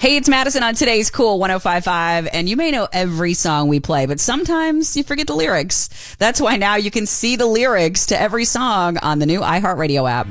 Hey, it's Madison on today's Cool 105.5, and you may know every song we play, but sometimes you forget the lyrics. That's why now you can see the lyrics to every song on the new iHeartRadio app.